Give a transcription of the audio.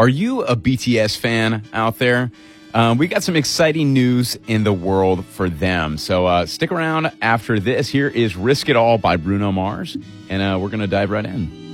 Are you a BTS fan out there? We got some exciting news in the world for them. So stick around after this. Here is Risk It All by Bruno Mars, and we're going to dive right in.